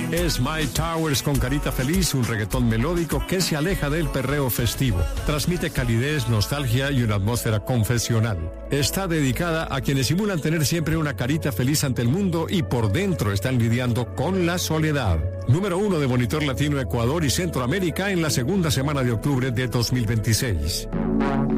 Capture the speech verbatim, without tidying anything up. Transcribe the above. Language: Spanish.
Es My Towers con Carita Feliz, un reggaetón melódico que se aleja del perreo festivo. Transmite calidez, nostalgia y una atmósfera confesional. Está dedicada a quienes simulan tener siempre una carita feliz ante el mundo y por dentro están lidiando con la soledad. Número uno de Monitor Latino Ecuador y Centroamérica en la segunda semana de octubre de dos mil veintiséis.